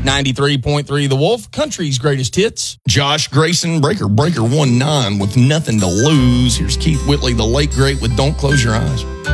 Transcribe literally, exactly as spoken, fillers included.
ninety-three point three The Wolf, country's greatest hits. Josh Grayson, Breaker Breaker one nine with Nothing to Lose. Here's Keith Whitley, the late great, with Don't Close Your Eyes.